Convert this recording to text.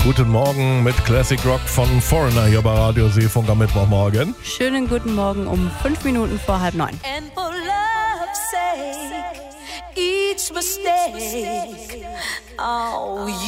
Guten Morgen mit Classic Rock von Foreigner hier bei Radio Seefunk am Mittwochmorgen. Schönen guten Morgen um 5 Minuten vor 8:30. And for love's sake, each mistake, oh,